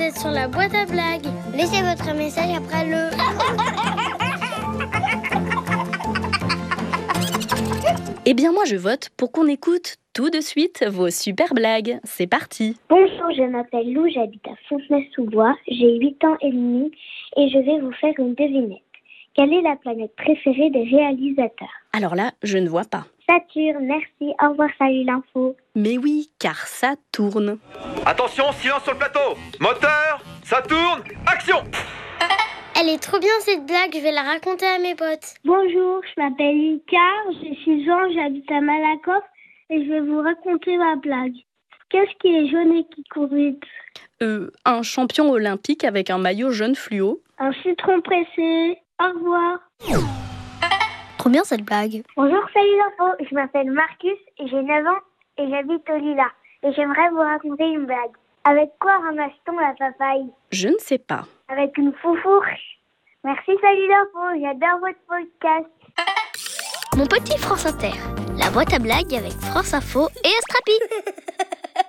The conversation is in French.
êtes sur la boîte à blagues. Laissez votre message après le... Eh bien moi je vote pour qu'on écoute tout de suite vos super blagues. C'est parti. Bonjour, je m'appelle Lou, j'habite à Fontenay-sous-Bois, j'ai 8 ans et demi et je vais vous faire une devinette. Quelle est la planète préférée des réalisateurs? Alors là, je ne vois pas. Saturne, merci, au revoir, salut l'info. Mais oui, car ça tourne. Attention, silence sur le plateau. Moteur, ça tourne, action! Elle est trop bien cette blague, je vais la raconter à mes potes. Bonjour, je m'appelle Icar, j'ai 6 ans, j'habite à Malakoff et je vais vous raconter ma blague. Qu'est-ce qui est jaune et qui court vite? Un champion olympique avec un maillot jaune fluo. Un citron pressé. Au revoir. Trop bien cette blague. Bonjour, salut l'info, je m'appelle Marcus et j'ai 9 ans et j'habite au Lila. Et j'aimerais vous raconter une blague. Avec quoi ramasse-t-on la papaye? Je ne sais pas. Avec une foufourche. Merci, salut l'info, j'adore votre podcast. Mon petit France Inter, la boîte à blagues avec France Info et Astrapi.